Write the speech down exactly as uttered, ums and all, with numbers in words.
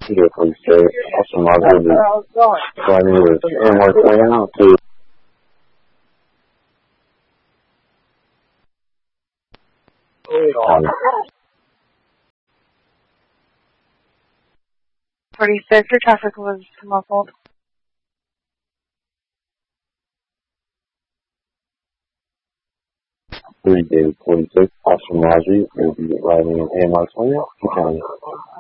Here, please, sir. Awesome, I'll give you. Running with N Y twenty to um, forty-six, your traffic was muffled. three David forty-six, Awesome Raji will be riding in N Y twenty.